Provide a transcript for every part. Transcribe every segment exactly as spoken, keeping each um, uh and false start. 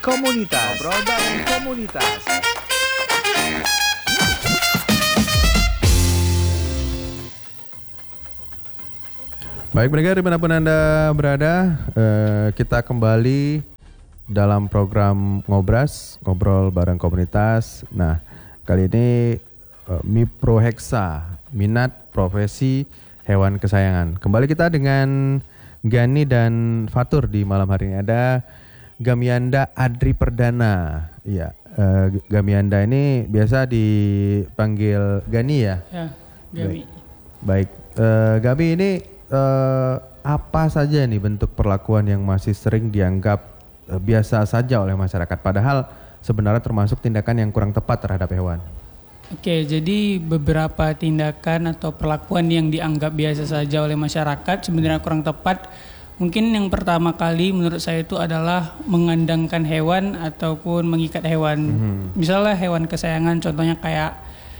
Komunitas, ngobrol bareng komunitas. Baik pendengar dimanapun Anda berada, eh, kita kembali dalam program Ngobras, ngobrol bareng komunitas. Nah, kali ini eh, Miprohexa, minat profesi hewan kesayangan. Kembali kita dengan Gani dan Fatur di malam hari ini. Ada Gamianda Adri Perdana. Iya, eh, Gamianda ini biasa dipanggil Gani ya? Ya, Gami. Baik, eh, Gami ini eh, apa saja nih bentuk perlakuan yang masih sering dianggap eh, biasa saja oleh masyarakat, padahal sebenarnya termasuk tindakan yang kurang tepat terhadap hewan? Oke, jadi beberapa tindakan atau perlakuan yang dianggap biasa saja oleh masyarakat sebenarnya kurang tepat. Mungkin yang pertama kali menurut saya itu adalah mengandangkan hewan ataupun mengikat hewan. Mm-hmm. Misalnya hewan kesayangan, contohnya kayak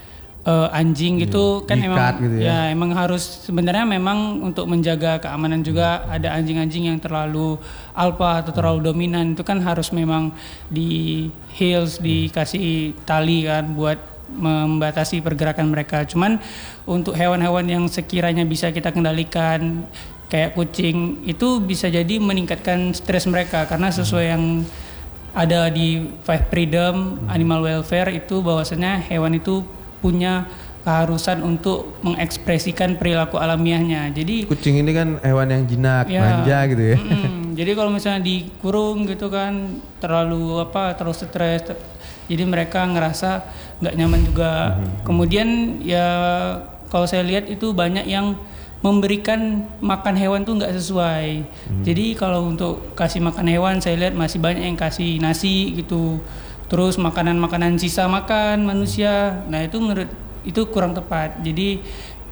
uh, anjing hmm. gitu kan, Ikat emang gitu ya. ya emang harus sebenarnya memang untuk menjaga keamanan juga. Hmm. Ada anjing-anjing yang terlalu alfa atau terlalu hmm. dominan, itu kan harus memang di heels, dikasih tali kan buat membatasi pergerakan mereka. Cuman untuk hewan-hewan yang sekiranya bisa kita kendalikan kayak kucing, itu bisa jadi meningkatkan stres mereka karena sesuai yang ada di Five Freedom Animal Welfare itu bahwasanya hewan itu punya keharusan untuk mengekspresikan perilaku alamiahnya. Jadi kucing ini kan hewan yang jinak, ya, manja gitu ya. Mm, jadi kalau misalnya dikurung gitu kan terlalu apa terlalu stres, ter, jadi mereka ngerasa nggak nyaman juga. Mm-hmm. Kemudian ya kalau saya lihat itu banyak yang memberikan makan hewan tuh nggak sesuai. Mm. Jadi kalau untuk kasih makan hewan saya lihat masih banyak yang kasih nasi gitu. Terus makanan-makanan sisa makan manusia, nah itu menurut itu kurang tepat. Jadi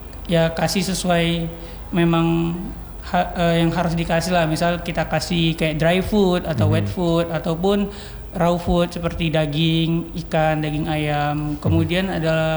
ya kasih sesuai memang ha, eh, yang harus dikasih lah. Misal kita kasih kayak dry food atau mm-hmm. wet food ataupun raw food seperti daging ikan, daging ayam. Kemudian mm-hmm. adalah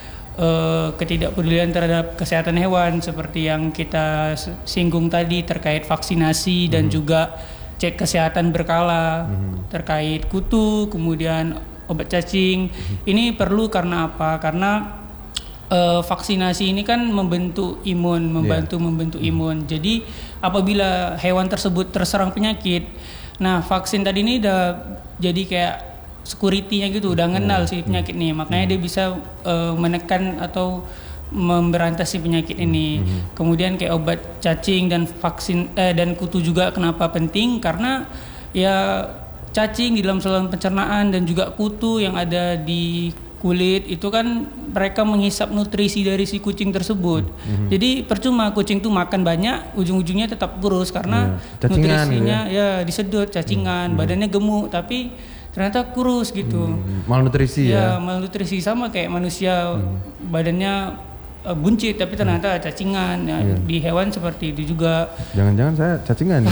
eh, ketidakpedulian terhadap kesehatan hewan seperti yang kita singgung tadi terkait vaksinasi mm-hmm. dan juga cek kesehatan berkala mm-hmm. terkait kutu, kemudian obat cacing. Mm-hmm. Ini perlu karena apa? Karena uh, vaksinasi ini kan membentuk imun, membantu yeah. membentuk mm-hmm. imun. Jadi apabila hewan tersebut terserang penyakit, nah vaksin tadi ini udah jadi kayak security-nya gitu, udah kenal mm-hmm. si penyakit ini. Makanya mm-hmm. dia bisa uh, menekan atau memberantas si penyakit ini. Mm-hmm. Kemudian kayak obat cacing dan vaksin eh, dan kutu juga kenapa penting? Karena ya cacing di dalam saluran pencernaan dan juga kutu yang ada di kulit itu kan mereka menghisap nutrisi dari si kucing tersebut. Mm-hmm. Jadi percuma kucing tuh makan banyak, ujung-ujungnya tetap kurus karena yeah. nutrisinya gitu ya. ya disedot cacingan, mm-hmm. badannya gemuk tapi ternyata kurus gitu. Mm-hmm. Malnutrisi ya. Ya, malnutrisi sama kayak manusia, mm-hmm. badannya Uh, buncit tapi ternyata cacingan ya, yeah. di hewan seperti itu juga. Jangan-jangan saya cacingan.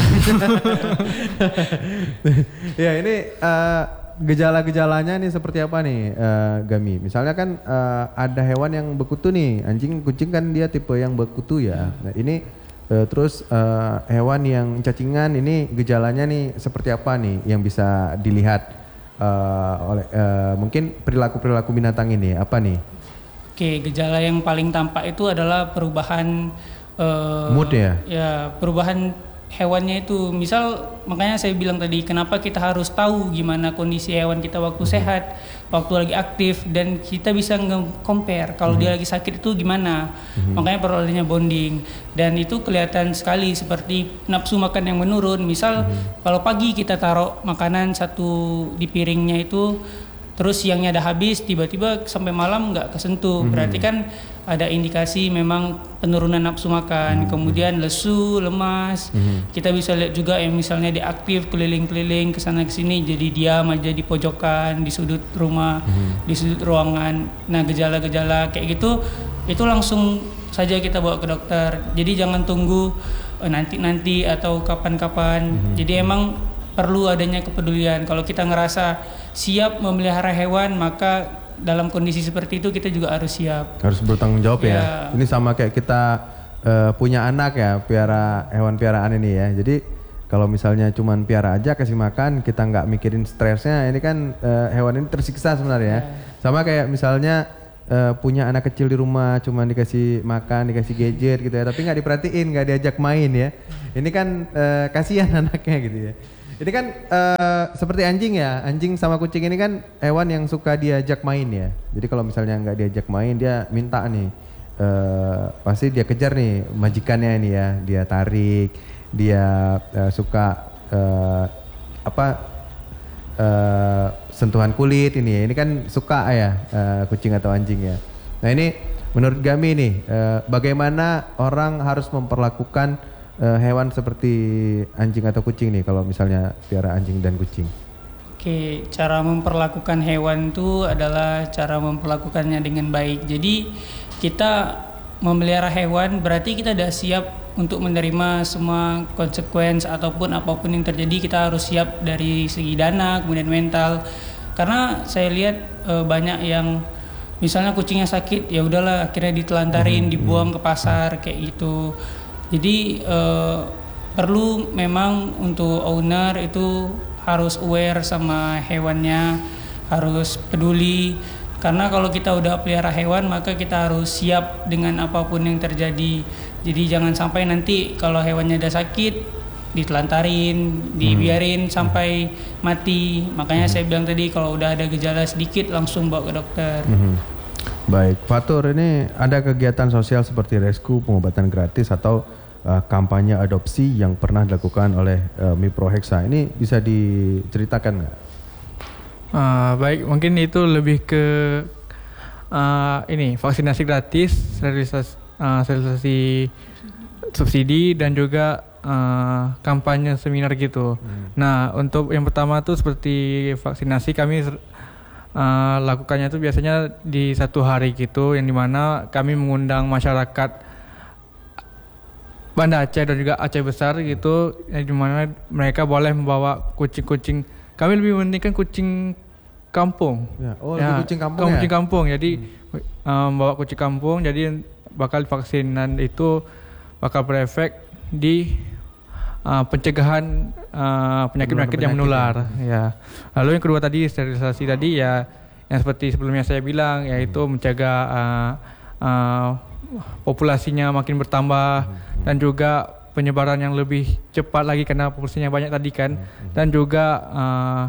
Ya ini uh, gejala-gejalanya nih seperti apa nih uh, Gami? Misalnya kan uh, ada hewan yang bekutu nih, anjing, kucing kan dia tipe yang bekutu ya. Nah ini uh, terus uh, hewan yang cacingan ini gejalanya nih seperti apa nih yang bisa dilihat uh, oleh uh, mungkin perilaku-perilaku binatang ini apa nih? Oke, gejala yang paling tampak itu adalah perubahan uh, mood ya? Ya, perubahan hewannya itu. Misal makanya saya bilang tadi kenapa kita harus tahu gimana kondisi hewan kita waktu mm-hmm. sehat, waktu lagi aktif, dan kita bisa nge-compare kalau mm-hmm. dia lagi sakit itu gimana. Mm-hmm. Makanya perlu adanya bonding, dan itu kelihatan sekali seperti nafsu makan yang menurun. Misal mm-hmm. kalau pagi kita taruh makanan satu di piringnya itu, terus siangnya udah habis, tiba-tiba sampai malam nggak kesentuh, mm-hmm. berarti kan ada indikasi memang penurunan nafsu makan, mm-hmm. kemudian lesu, lemas. Mm-hmm. Kita bisa lihat juga yang misalnya dia aktif keliling-keliling kesana kesini, jadi diam aja di pojokan, di sudut rumah, mm-hmm. di sudut ruangan. Nah gejala-gejala kayak gitu, itu langsung saja kita bawa ke dokter. Jadi jangan tunggu eh, nanti-nanti atau kapan-kapan. Mm-hmm. Jadi emang perlu adanya kepedulian. Kalau kita ngerasa siap memelihara hewan, maka dalam kondisi seperti itu kita juga harus siap. Harus bertanggung jawab ya. ya. Ini sama kayak kita uh, punya anak ya, piara hewan piaraan ini ya. Jadi Kalau misalnya cuman piara aja kasih makan, kita nggak mikirin stresnya, ini kan uh, hewan ini tersiksa sebenarnya. Yeah. Sama kayak misalnya uh, punya anak kecil di rumah, cuman dikasih makan, dikasih gadget gitu ya, tapi nggak diperhatiin, nggak diajak main ya. Ini kan uh, kasihan anaknya gitu ya. Ini kan uh, seperti anjing ya, anjing sama kucing ini kan hewan yang suka diajak main ya. Jadi kalau misalnya nggak diajak main, dia minta nih, uh, pasti dia kejar nih majikannya nih ya, dia tarik. Dia uh, suka uh, apa uh, sentuhan kulit ini ya. Ini kan suka ya uh, kucing atau anjing ya. Nah ini menurut Gami nih uh, bagaimana orang harus memperlakukan uh, hewan seperti anjing atau kucing nih kalau misalnya piara anjing dan kucing? Oke, cara memperlakukan hewan itu adalah cara memperlakukannya dengan baik. Jadi kita memelihara hewan berarti kita sudah siap untuk menerima semua konsekuensi ataupun apapun yang terjadi. Kita harus siap dari segi dana, kemudian mental. Karena saya lihat e, banyak yang misalnya kucingnya sakit, ya udahlah akhirnya ditelantarin, dibuang ke pasar kayak gitu. Jadi e, perlu memang untuk owner itu harus aware sama hewannya, harus peduli. Karena kalau kita udah pelihara hewan, maka kita harus siap dengan apapun yang terjadi. Jadi jangan sampai nanti kalau hewannya udah sakit, ditelantarin, dibiarin hmm. sampai mati. Makanya hmm. saya bilang tadi kalau udah ada gejala sedikit langsung bawa ke dokter. Hmm. Baik, Fatur, ini ada kegiatan sosial seperti rescue, pengobatan gratis atau uh, kampanye adopsi yang pernah dilakukan oleh uh, Miprohexa. Ini bisa diceritakan nggak? Uh, baik, mungkin itu lebih ke uh, ini vaksinasi gratis, sterilisasi, uh, sterilisasi subsidi dan juga uh, kampanye seminar gitu. Hmm. Nah, untuk yang pertama tuh seperti vaksinasi kami uh, lakukannya tuh biasanya di satu hari gitu, yang dimana kami mengundang masyarakat Banda Aceh dan juga Aceh Besar gitu, yang dimana mereka boleh membawa kucing-kucing. Kami lebih mementingkan kucing kampung. Ya, oh, ya, lebih kucing kampung ya? Kucing kampung. Jadi hmm. um, bawa kucing kampung, jadi bakal vaksinan itu bakal berefek di uh, pencegahan uh, penyakit-penyakit yang menular. Ya. Lalu yang kedua tadi sterilisasi tadi ya, yang seperti sebelumnya saya bilang, yaitu hmm. mencegah uh, uh, populasinya makin bertambah hmm. dan juga penyebaran yang lebih cepat lagi karena populasinya banyak tadi kan, hmm. dan juga uh,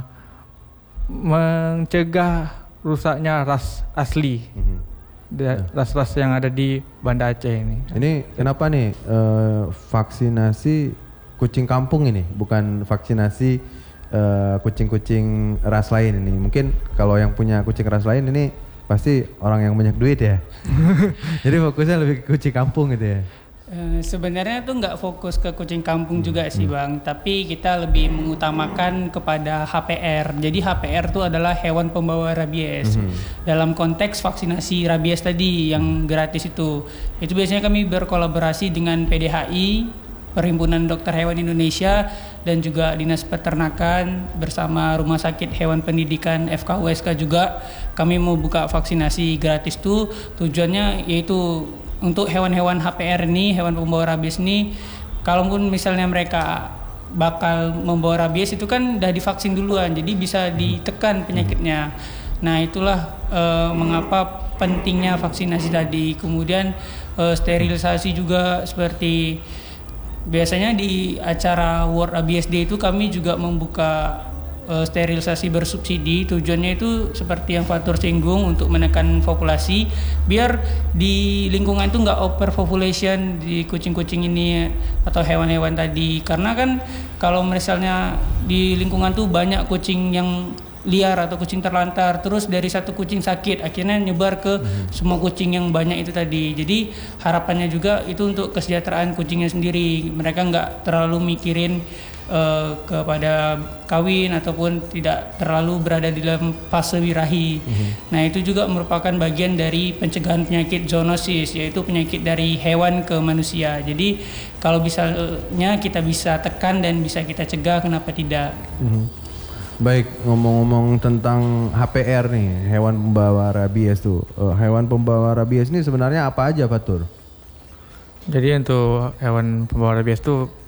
mencegah rusaknya ras asli, hmm. ras-ras yang ada di Banda Aceh ini. Ini kenapa nih uh, vaksinasi kucing kampung ini, bukan vaksinasi uh, kucing-kucing ras lain ini? Mungkin kalau yang punya kucing ras lain ini pasti orang yang banyak duit ya. Jadi fokusnya lebih ke kucing kampung gitu ya. Uh, sebenarnya tuh nggak fokus ke kucing kampung hmm. juga sih Bang, tapi kita lebih mengutamakan kepada H P R. Jadi H P R itu adalah hewan pembawa rabies. Hmm. Dalam konteks vaksinasi rabies tadi yang gratis itu, itu biasanya kami berkolaborasi dengan P D H I, Perhimpunan Dokter Hewan Indonesia, dan juga Dinas Peternakan bersama Rumah Sakit Hewan Pendidikan F K U S K juga. Kami mau buka vaksinasi gratis tuh, tujuannya yaitu untuk hewan-hewan H P R ini, hewan pembawa rabies ini, kalaupun misalnya mereka bakal membawa rabies itu kan udah divaksin duluan, jadi bisa ditekan penyakitnya. Nah itulah e, mengapa pentingnya vaksinasi tadi. Kemudian e, sterilisasi juga, seperti biasanya di acara World Rabies Day itu kami juga membuka Uh, sterilisasi bersubsidi. Tujuannya itu seperti yang Fatur singgung, untuk menekan populasi biar di lingkungan itu nggak overpopulation di kucing-kucing ini atau hewan-hewan tadi. Karena kan kalau misalnya di lingkungan tuh banyak kucing yang liar atau kucing terlantar, terus dari satu kucing sakit akhirnya nyebar ke hmm. semua kucing yang banyak itu tadi. Jadi harapannya juga itu untuk kesejahteraan kucingnya sendiri, mereka nggak terlalu mikirin Uh, kepada kawin ataupun tidak terlalu berada di dalam fase birahi. Mm-hmm. Nah itu juga merupakan bagian dari pencegahan penyakit zoonosis, yaitu penyakit dari hewan ke manusia. Jadi kalau misalnya kita bisa tekan dan bisa kita cegah, kenapa tidak? Mm-hmm. Baik, ngomong-ngomong tentang H P R nih, hewan pembawa rabies tuh. Uh, hewan pembawa rabies ini sebenarnya apa aja, Fatur? Jadi untuk hewan pembawa rabies tuh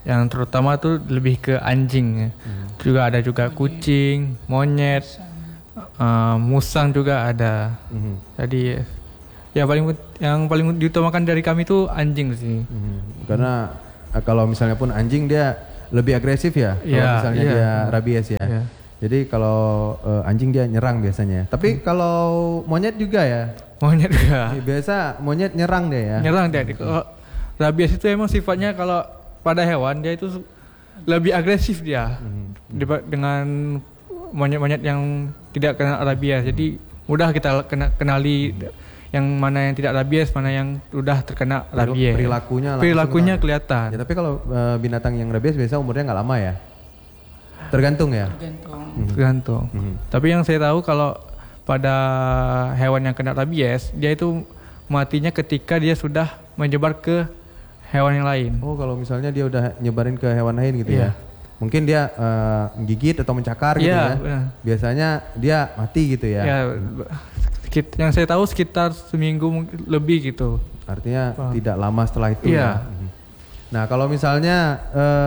yang terutama tuh lebih ke anjing. Hmm. Juga ada juga kucing, monyet, uh, musang juga ada. Hmm. Jadi ya paling yang paling diutamakan dari kami tuh anjing sih. Hmm. Karena kalau misalnya pun anjing dia lebih agresif ya. Kalau yeah, misalnya yeah. dia rabies ya. Yeah. Jadi kalau uh, anjing dia nyerang biasanya. Tapi hmm. kalau monyet juga ya. Monyet juga. Biasa monyet nyerang deh ya. Nyerang deh. Kalau rabies itu emang sifatnya kalau pada hewan dia itu lebih agresif dia. Hmm. Hmm. Dengan monyet-monyet yang tidak kena rabies. Jadi mudah kita kena, kenali hmm. yang mana yang tidak rabies, mana yang sudah terkena rabies. Perilakunya Perilakunya kelihatan. Ya, tapi kalau uh, binatang yang rabies biasa umurnya nggak lama ya. Tergantung ya. Tergantung. Hmm. Tergantung. Hmm. Tapi yang saya tahu kalau pada hewan yang kena rabies, dia itu matinya ketika dia sudah menyebar ke hewan yang lain. Oh, kalau misalnya dia udah nyebarin ke hewan lain gitu yeah. ya. Mungkin dia uh, gigit atau mencakar gitu yeah, ya. Benar. Biasanya dia mati gitu ya. Yeah. Yang saya tahu sekitar seminggu lebih gitu. Artinya oh. tidak lama setelah itu yeah. ya. Nah, kalau misalnya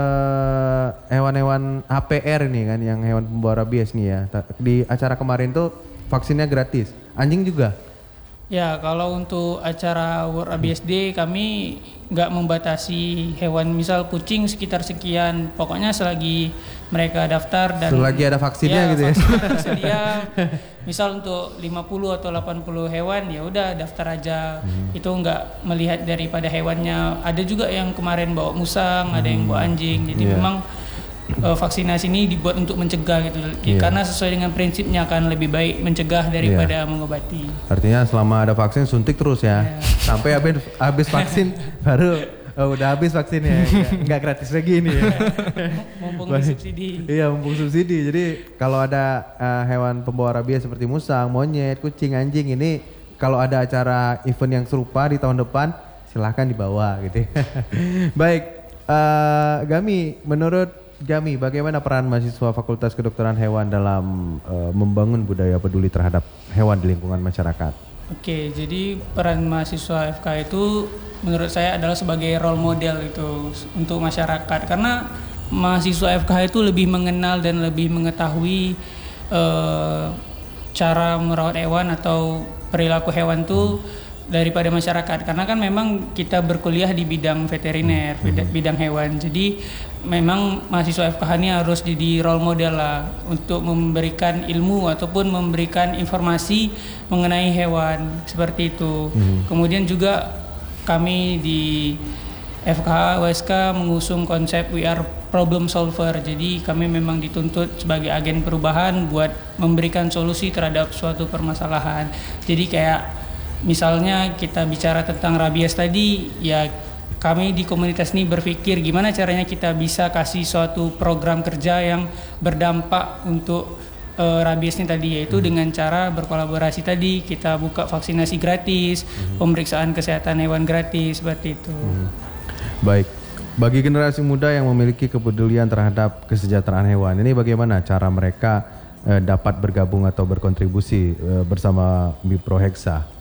uh, hewan-hewan H P R ini kan, yang hewan pembawa rabies nih ya, di acara kemarin tuh vaksinnya gratis. Anjing juga? Ya, kalau untuk acara World Rabies Day kami nggak membatasi hewan, misal kucing sekitar sekian, pokoknya selagi mereka daftar dan selagi ada vaksinnya ya, gitu ya. Tersedia, misal untuk lima puluh atau delapan puluh hewan ya udah daftar aja. Hmm. Itu nggak melihat daripada hewannya. Ada juga yang kemarin bawa musang, hmm. ada yang bawa anjing. Jadi yeah. memang uh, vaksinasi ini dibuat untuk mencegah gitu. Yeah. Karena sesuai dengan prinsipnya akan lebih baik mencegah daripada yeah. mengobati. Artinya selama ada vaksin suntik terus ya. Yeah. Sampai habis habis vaksin baru oh, udah habis vaksinnya, nggak gratis lagi nih ya. Mumpung subsidi. Iya, mumpung subsidi. Jadi kalau ada uh, hewan pembawa rabies seperti musang, monyet, kucing, anjing ini, kalau ada acara event yang serupa di tahun depan, silahkan dibawa gitu. Baik, uh, Gami, menurut Gami, bagaimana peran mahasiswa Fakultas Kedokteran Hewan dalam uh, membangun budaya peduli terhadap hewan di lingkungan masyarakat? Oke, jadi peran mahasiswa F K itu menurut saya adalah sebagai role model itu untuk masyarakat, karena mahasiswa F K itu lebih mengenal dan lebih mengetahui uh, cara merawat hewan atau perilaku hewan itu daripada masyarakat, karena kan memang kita berkuliah di bidang veteriner, bidang hewan. Jadi memang mahasiswa F K H ini harus jadi role model lah untuk memberikan ilmu ataupun memberikan informasi mengenai hewan seperti itu. Hmm. Kemudian juga kami di F K H U S K mengusung konsep we are problem solver. Jadi kami memang dituntut sebagai agen perubahan buat memberikan solusi terhadap suatu permasalahan. Jadi kayak misalnya kita bicara tentang rabies tadi, ya kami di komunitas ini berpikir gimana caranya kita bisa kasih suatu program kerja yang berdampak untuk uh, rabies ini tadi, yaitu hmm. dengan cara berkolaborasi tadi, kita buka vaksinasi gratis, hmm. pemeriksaan kesehatan hewan gratis, seperti itu. Hmm. Baik, bagi generasi muda yang memiliki kepedulian terhadap kesejahteraan hewan, ini bagaimana cara mereka uh, dapat bergabung atau berkontribusi uh, bersama Miprohexa?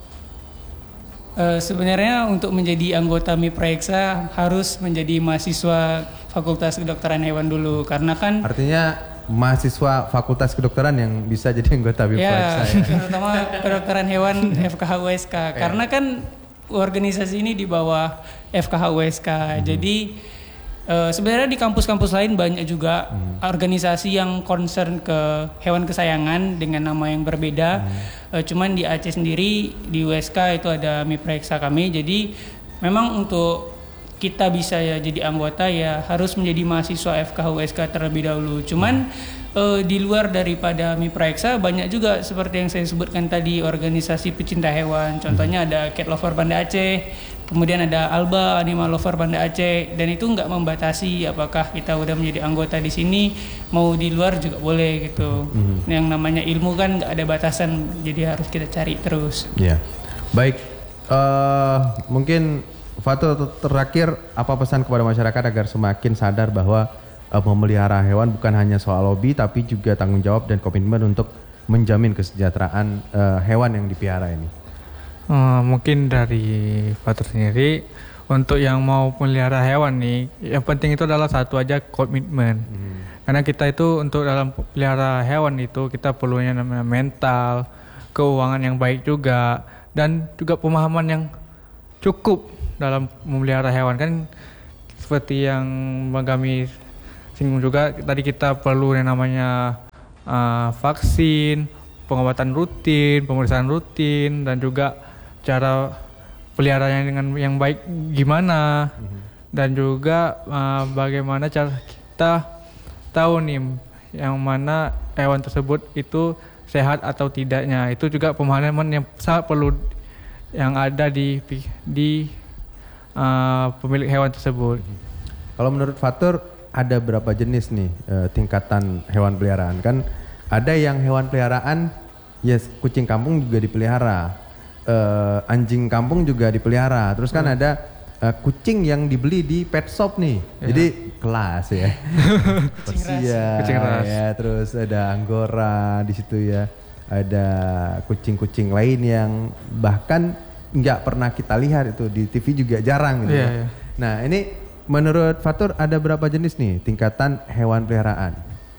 Uh, sebenarnya untuk menjadi anggota Miprohexa harus menjadi mahasiswa Fakultas Kedokteran Hewan dulu, karena kan artinya mahasiswa Fakultas Kedokteran yang bisa jadi anggota Miprohexa ya, ya. Terutama Kedokteran Hewan F K H U S K ya. Karena kan organisasi ini di bawah F K H U S K. Hmm. Jadi uh, sebenarnya di kampus-kampus lain banyak juga hmm. organisasi yang concern ke hewan kesayangan dengan nama yang berbeda. Hmm. Uh, cuman di Aceh sendiri di U S K itu ada Miprohexa kami. Jadi memang untuk kita bisa ya jadi anggota ya harus menjadi mahasiswa F K H U S K terlebih dahulu. Cuman hmm. uh, di luar daripada Miprohexa banyak juga seperti yang saya sebutkan tadi organisasi pecinta hewan. Contohnya hmm. ada Cat Lover Banda Aceh, kemudian ada Alba Animal Lover Banda Aceh, dan itu nggak membatasi apakah kita udah menjadi anggota di sini, mau di luar juga boleh gitu. Hmm. Yang namanya ilmu kan nggak ada batasan, jadi harus kita cari terus. Ya, yeah. Baik. Uh, mungkin Fatul, terakhir apa pesan kepada masyarakat agar semakin sadar bahwa uh, memelihara hewan bukan hanya soal hobi, tapi juga tanggung jawab dan komitmen untuk menjamin kesejahteraan uh, hewan yang dipelihara ini? Uh, mungkin dari Fatul sendiri untuk yang mau melihara hewan nih, yang penting itu adalah satu aja, komitmen. Hmm. Karena kita itu untuk dalam pelihara hewan itu kita perlunya namanya mental, keuangan yang baik juga, dan juga pemahaman yang cukup dalam memelihara hewan. Kan seperti yang kami singgung juga tadi, kita perlu yang namanya uh, vaksin, pengobatan rutin, pemeriksaan rutin, dan juga cara peliharaannya dengan yang baik gimana, mm-hmm. dan juga uh, bagaimana cara kita tahu nih yang mana hewan tersebut itu sehat atau tidaknya. Itu juga pemahaman yang sangat perlu yang ada di di uh, pemilik hewan tersebut. Mm-hmm. Kalau menurut Fatur ada berapa jenis nih uh, tingkatan hewan peliharaan? Kan ada yang hewan peliharaan, yes, kucing kampung juga dipelihara. Uh, anjing kampung juga dipelihara. Terus kan hmm. ada uh, kucing yang dibeli di pet shop nih. Ya. Jadi kelas ya. Persia, kucing ras. Ya, terus ada Anggora di situ ya. Ada kucing-kucing lain yang bahkan nggak pernah kita lihat itu di T V juga jarang gitu. Ya, ya. Nah, ini menurut Fatur ada berapa jenis nih tingkatan hewan peliharaan?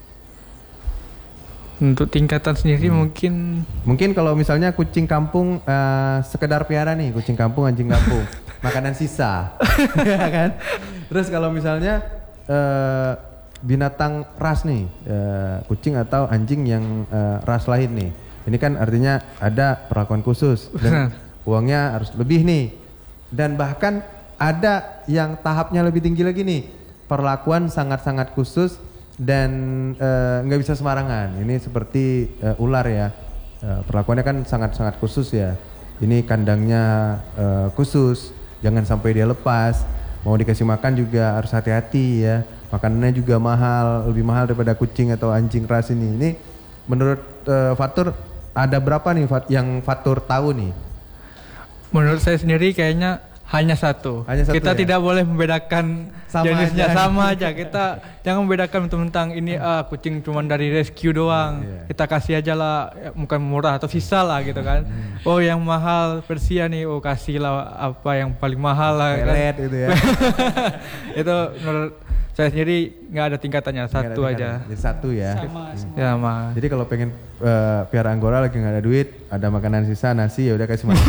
Untuk tingkatan sendiri hmm. mungkin mungkin kalau misalnya kucing kampung uh, sekedar piara nih, kucing kampung, anjing kampung, makanan sisa, ya kan? Terus kalau misalnya uh, binatang ras nih, uh, kucing atau anjing yang uh, ras lain nih, ini kan artinya ada perlakuan khusus dan uangnya harus lebih nih, dan bahkan ada yang tahapnya lebih tinggi lagi nih, perlakuan sangat-sangat khusus dan nggak uh, bisa sembarangan. Ini seperti uh, ular ya, uh, perlakuannya kan sangat-sangat khusus ya. Ini kandangnya uh, khusus, jangan sampai dia lepas. Mau dikasih makan juga harus hati-hati ya. Makanannya juga mahal, lebih mahal daripada kucing atau anjing ras ini. Ini menurut uh, Fatur ada berapa nih Fat, yang Fatur tahu nih? Menurut saya sendiri kayaknya hanya satu. Hanya satu. Kita ya? Tidak boleh membedakan sama jenisnya aja. Sama aja. Kita jangan membedakan tentang ini ah kucing cuma dari rescue doang. Yeah. Kita kasih aja lah, bukan murah atau sisa lah gitu kan. Oh yang mahal Persia nih, oh kasih lah apa yang paling mahal lah. Kan? Itu ya. Itu menurut saya sendiri nggak ada tingkatannya, satu ada aja. Jadi satu ya. Sama, semua. Ya, sama. Jadi kalau pengen uh, piara Anggora lagi nggak ada duit, ada makanan sisa, nasi, ya udah kasih makan.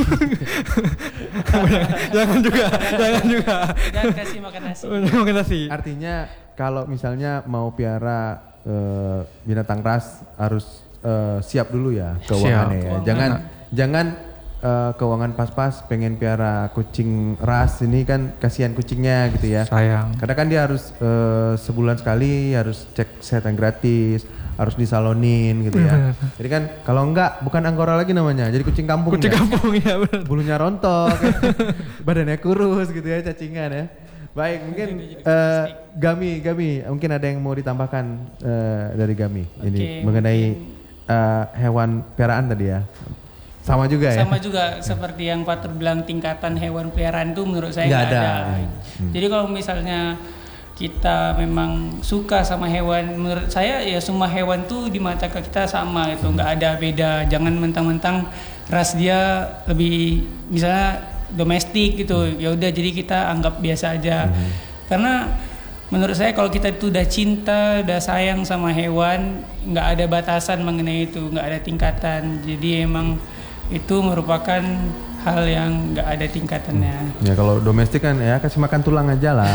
Jangan juga, jangan juga. Jangan kasih makan nasi. Makan nasi. Artinya kalau misalnya mau piara uh, binatang ras harus uh, siap dulu ya keuangannya ya. Jangan jangan uh, keuangan pas-pas pengen piara kucing ras ini kan kasihan kucingnya gitu ya. Sayang. Karena kan dia harus uh, sebulan sekali harus cek kesehatan gratis, harus disalonin gitu ya. Jadi kan kalau enggak bukan Anggora lagi namanya, jadi kucing kampung. Kucing ya? Kampung ya benar. Bulunya rontok, badannya kurus gitu ya, cacingan ya. Baik, mungkin uh, Gami, Gami, mungkin ada yang mau ditambahkan uh, dari Gami okay, ini mengenai uh, hewan peliharaan tadi ya. Sama juga ya? Sama juga seperti yang Fatur bilang, tingkatan hewan peliharaan itu menurut saya nggak ada. ada. Hmm. Jadi kalau misalnya kita memang suka sama hewan, menurut saya ya semua hewan tuh di mata kita sama gitu, nggak ada beda. Jangan mentang-mentang ras dia lebih misalnya domestik gitu, ya udah jadi kita anggap biasa aja. Hmm. Karena menurut saya kalau kita itu udah cinta, udah sayang sama hewan, nggak ada batasan mengenai itu, nggak ada tingkatan. Jadi emang itu merupakan hal yang nggak ada tingkatannya. Ya kalau domestik kan ya kasih makan tulang aja lah.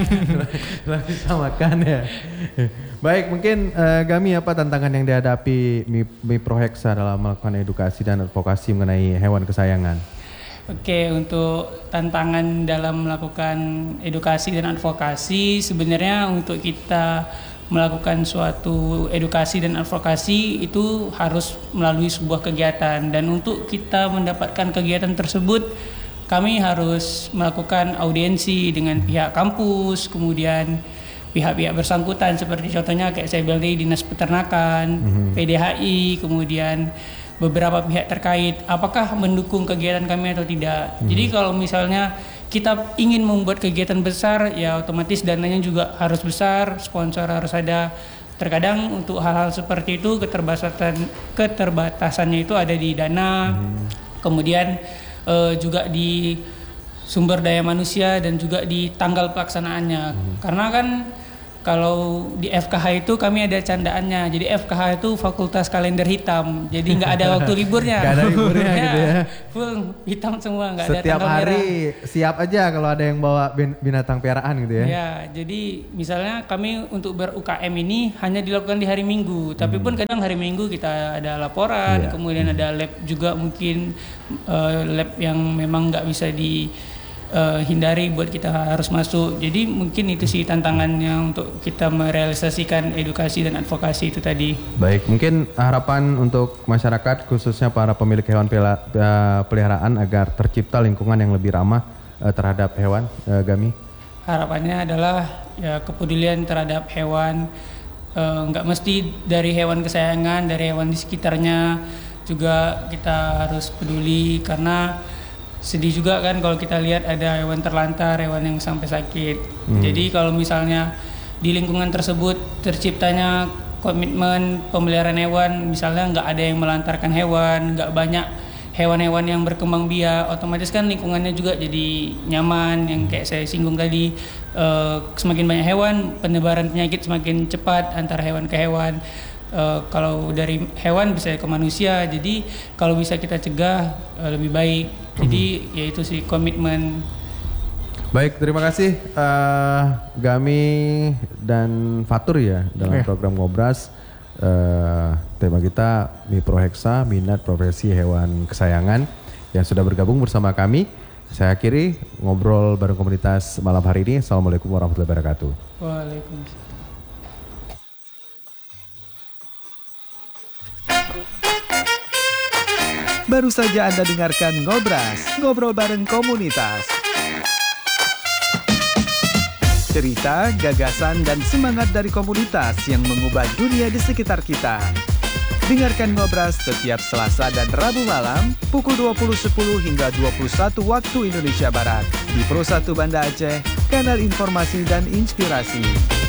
Bisa makan ya. Baik, mungkin uh, Gami apa tantangan yang dihadapi Mipro Hexa dalam melakukan edukasi dan advokasi mengenai hewan kesayangan? Oke, untuk tantangan dalam melakukan edukasi dan advokasi, sebenarnya untuk kita melakukan suatu edukasi dan advokasi itu harus melalui sebuah kegiatan, dan untuk kita mendapatkan kegiatan tersebut kami harus melakukan audiensi dengan pihak kampus, kemudian pihak-pihak bersangkutan seperti contohnya kayak saya bilang tadi Dinas Peternakan, mm-hmm. P D H I, kemudian beberapa pihak terkait apakah mendukung kegiatan kami atau tidak. Hmm. Jadi kalau misalnya kita ingin membuat kegiatan besar, ya otomatis dananya juga harus besar, sponsor harus ada. Terkadang untuk hal-hal seperti itu keterbatasan keterbatasannya itu ada di dana, hmm. kemudian eh, juga di sumber daya manusia dan juga di tanggal pelaksanaannya. Hmm. Karena kan kalau di F K H itu kami ada candaannya. Jadi F K H itu fakultas kalender hitam. Jadi nggak ada waktu liburnya. Nggak ada liburnya ya, gitu ya. Full hitam semua, nggak ada setiap tanggal hari merah. Siap aja kalau ada yang bawa binatang piaraan gitu ya. Ya, jadi misalnya kami untuk ber-U K M ini hanya dilakukan di hari Minggu. Tapi hmm. pun kadang hari Minggu kita ada laporan, yeah. kemudian hmm. ada lab juga mungkin uh, lab yang memang nggak bisa di Uh, hindari buat kita harus masuk. Jadi mungkin itu sih tantangannya untuk kita merealisasikan edukasi dan advokasi itu tadi. Baik, mungkin harapan untuk masyarakat khususnya para pemilik hewan peliharaan agar tercipta lingkungan yang lebih ramah uh, terhadap hewan, uh, Gami? Harapannya adalah ya kepedulian terhadap hewan, uh, nggak mesti dari hewan kesayangan, dari hewan di sekitarnya juga kita harus peduli, karena sedih juga kan kalau kita lihat ada hewan terlantar, hewan yang sampai sakit. Hmm. Jadi kalau misalnya di lingkungan tersebut terciptanya komitmen pemeliharaan hewan, misalnya nggak ada yang melantarkan hewan, nggak banyak hewan-hewan yang berkembang biak, otomatis kan lingkungannya juga jadi nyaman. Yang kayak saya singgung tadi, uh, semakin banyak hewan, penyebaran penyakit semakin cepat antara hewan ke hewan. Uh, kalau dari hewan bisa ke manusia, jadi kalau bisa kita cegah uh, lebih baik. Jadi hmm. ya itu sih komitmen. Baik, terima kasih uh, Gami dan Fatur ya dalam eh. program Ngobras. Uh, tema kita Miprohexa, minat profesi hewan kesayangan, yang sudah bergabung bersama kami. Saya akhiri ngobrol bareng komunitas malam hari ini. Assalamualaikum warahmatullahi wabarakatuh. Waalaikumsalam. Baru saja Anda dengarkan Ngobras, ngobrol bareng komunitas. Cerita, gagasan, dan semangat dari komunitas yang mengubah dunia di sekitar kita. Dengarkan Ngobras setiap Selasa dan Rabu malam, pukul dua puluh sepuluh hingga dua puluh satu waktu Indonesia Barat. Di Pro satu Banda Aceh, kanal informasi dan inspirasi.